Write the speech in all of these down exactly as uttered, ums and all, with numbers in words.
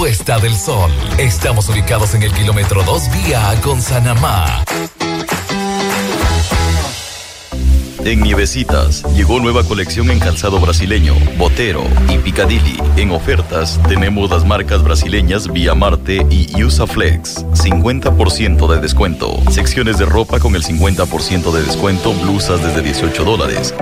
puesta del sol. Estamos ubicados en el kilómetro dos vía a Gonzanamá. En Nievecitas, llegó nueva colección en calzado brasileño, Botero y Picadilly. En ofertas, tenemos las marcas brasileñas Via Marte y Usaflex. cincuenta por ciento de descuento. Secciones de ropa con el cincuenta por ciento de descuento, blusas desde dieciocho dólares.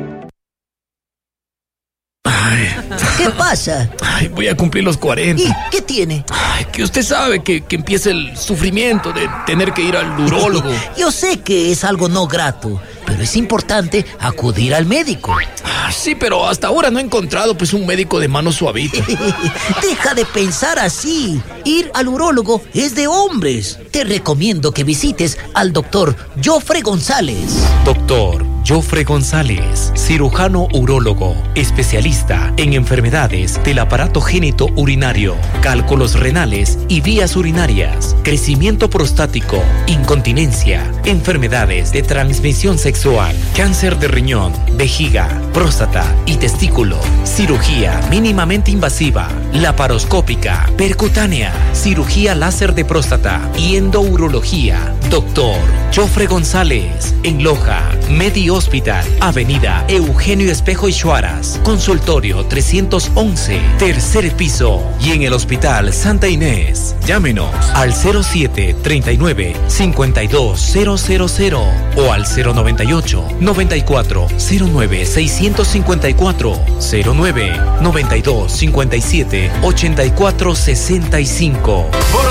Ay. ¿Qué pasa? Ay, voy a cumplir los cuarenta. ¿Y qué tiene? Ay, que usted sabe que, que empieza el sufrimiento de tener que ir al urólogo. Yo sé que es algo no grato, pero es importante acudir al médico. Ah, sí, pero hasta ahora no he encontrado pues un médico de mano suavita. Deja de pensar así. Ir al urólogo es de hombres. Te recomiendo que visites al doctor Jofre González. Doctor Jofre González, cirujano urólogo, especialista en enfermedades del aparato genitourinario, cálculos renales y vías urinarias, crecimiento prostático, incontinencia, enfermedades de transmisión sexual, cáncer de riñón, vejiga, próstata y testículo, cirugía mínimamente invasiva, laparoscópica, percutánea, cirugía láser de próstata y endourología. Doctor Jofre González, en Loja, Medi Hospital, Avenida Eugenio Espejo y Chuaras, consultorio trescientos once, tercer piso, y en el Hospital Santa Inés. Llámenos al cero siete, treinta y nueve, cincuenta y dos cero cero cero o al cero noventa y ocho, noventa y cuatro, cero nueve, seiscientos cincuenta y cuatro, cero nueve, noventa y dos, cincuenta y siete, ochenta y cuatro, sesenta y cinco.